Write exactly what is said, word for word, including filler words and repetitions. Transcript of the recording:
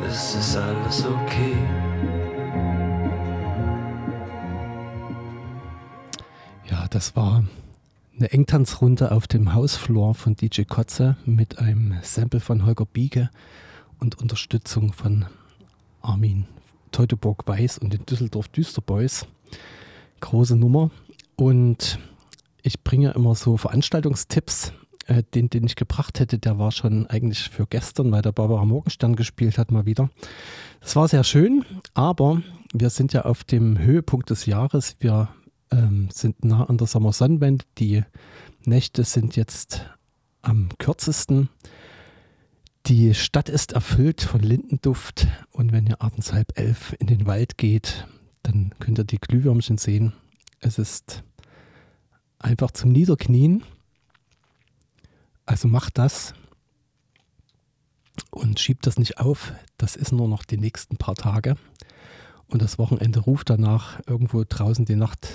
es ist alles okay. Ja, das war eine Engtanzrunde auf dem Hausflur von D J Kotze mit einem Sample von Holger Biege und Unterstützung von Armin Teutoburg-Weiß und den Düsseldorf Düsterboys. Große Nummer. Und ich bringe immer so Veranstaltungstipps. Äh, den, den ich gebracht hätte, der war schon eigentlich für gestern, weil der Barbara Morgenstern gespielt hat mal wieder. Das war sehr schön, aber wir sind ja auf dem Höhepunkt des Jahres. Wir ähm, sind nah an der Sommersonnenwende. Die Nächte sind jetzt am kürzesten. Die Stadt ist erfüllt von Lindenduft und wenn ihr abends halb elf in den Wald geht, dann könnt ihr die Glühwürmchen sehen. Es ist einfach zum Niederknien. Also macht das und schiebt das nicht auf. Das ist nur noch die nächsten paar Tage. Und das Wochenende ruft danach, irgendwo draußen die Nacht